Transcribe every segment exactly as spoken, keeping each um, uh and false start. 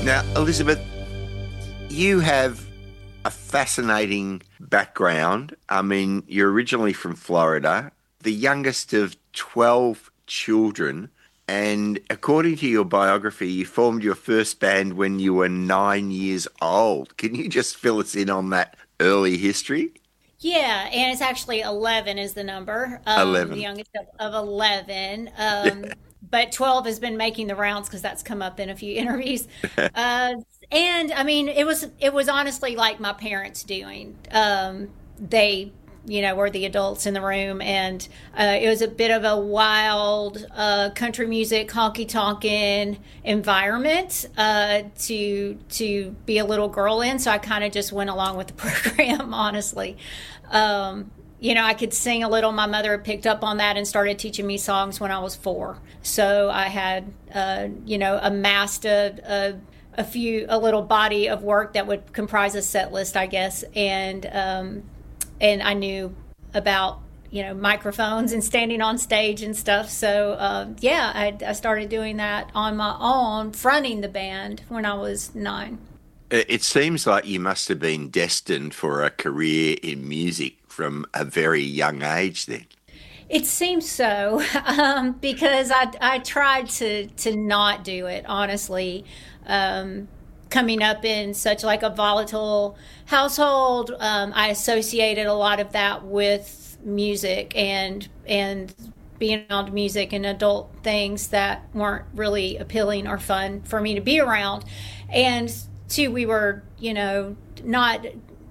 Now, Elizabeth, you have a fascinating background. I mean, you're originally from Florida, the youngest of twelve children, and according to your biography, you formed your first band when you were nine years old. Can you just fill us in on that early history? Yeah, and it's actually eleven is the number. Um, the eleven. youngest of, of eleven. Um, but twelve has been making the rounds because that's come up in a few interviews. Uh, and I mean, it was it was honestly like my parents doing. Um, they, you know, were the adults in the room, and uh, it was a bit of a wild uh, country music, honky tonkin environment uh, to to be a little girl in. So I kind of just went along with the program, honestly. Um, you know, I could sing a little. My mother had picked up on that and started teaching me songs when I was four. So I had, uh, you know, amassed a, a a few a little body of work that would comprise a set list, I guess, and um, and I knew about, you know, microphones and standing on stage and stuff. So uh, yeah, I, I started doing that on my own, fronting the band when I was nine. It it seems like you must have been destined for a career in music from a very young age then. It seems so, um, because I I tried to to not do it, honestly. Um, coming up in such like a volatile household, um, I associated a lot of that with music and and being around music and adult things that weren't really appealing or fun for me to be around. And two, we were, you know, not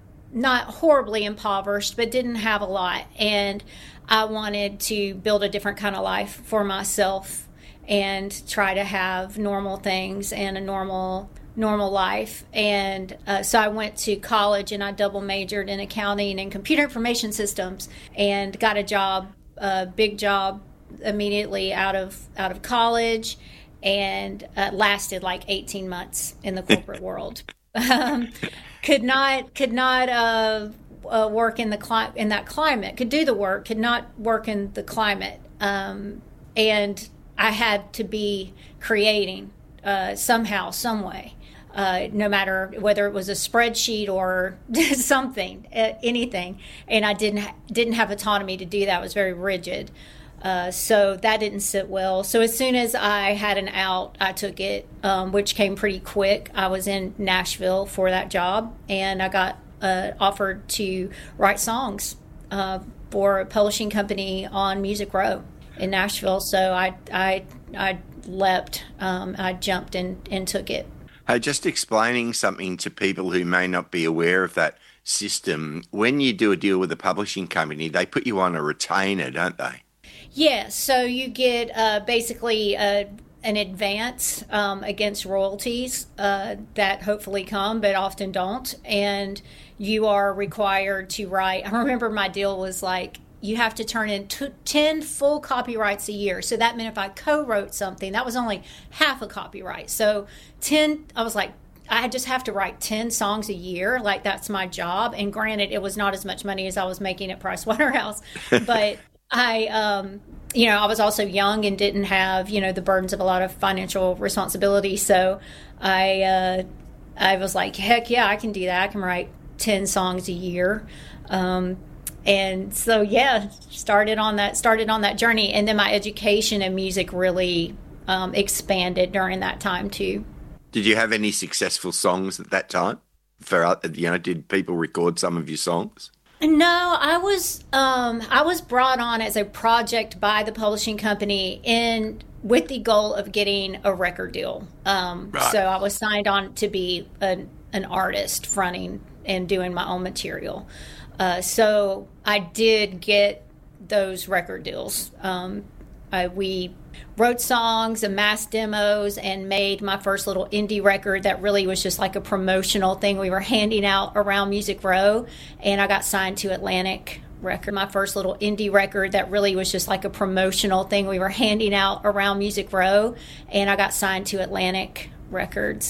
not horribly impoverished, but didn't have a lot. And I wanted to build a different kind of life for myself and try to have normal things and a normal normal life. And uh, so I went to college and I double majored in accounting and computer information systems and got a job, a big job immediately out of out of college, and uh, lasted like eighteen months in the corporate world. Um, could not could not uh, uh, work in the cli- in that climate. Could do the work. Could not work in the climate. Um, and I had to be creating uh, somehow, some way. Uh, no matter whether it was a spreadsheet or something, uh, anything, and I didn't ha- didn't have autonomy to do that. I was very rigid. Uh, so that didn't sit well. So as soon as I had an out, I took it, um, which came pretty quick. I was in Nashville for that job, and I got uh, offered to write songs uh, for a publishing company on Music Row in Nashville. So I I I leapt, um, I jumped and, and took it. Hey, just explaining something to people who may not be aware of that system. When you do a deal with a publishing company, they put you on a retainer, don't they? Yeah, so you get uh, basically a, an advance um, against royalties uh, that hopefully come, but often don't. And you are required to write. I remember my deal was like, you have to turn in t- ten full copyrights a year. So that meant if I co-wrote something, that was only half a copyright. So ten, I was like, I just have to write ten songs a year. Like, that's my job. And granted, it was not as much money as I was making at Price Waterhouse. But I, um, you know, I was also young and didn't have, you know, the burdens of a lot of financial responsibility. So I, uh, I was like, heck yeah, I can do that. I can write ten songs a year. Um, And so, yeah, started on that started on that journey, and then my education in music really um, expanded during that time too. Did you have any successful songs at that time? For uh, you know, did people record some of your songs? No, I was um, I was brought on as a project by the publishing company in with the goal of getting a record deal. Um, Right. so I was signed on to be an an artist fronting and doing my own material. Uh, so I did get those record deals. Um, I, we wrote songs, amassed demos, and made my first little indie record that really was just like a promotional thing we were handing out around Music Row. And I got signed to Atlantic Record. My first little indie record that really was just like a promotional thing we were handing out around Music Row. And I got signed to Atlantic Records.